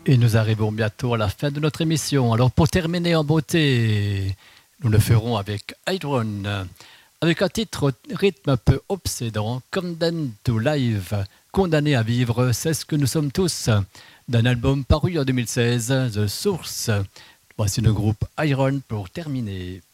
Et nous arrivons bientôt à la fin de notre émission. Alors pour terminer en beauté, nous le ferons avec Iron, avec un titre au rythme un peu obsédant, Condemned to Live, condamné à vivre, c'est ce que nous sommes tous, d'un album paru en 2016, The Source. Voici le groupe Iron pour terminer.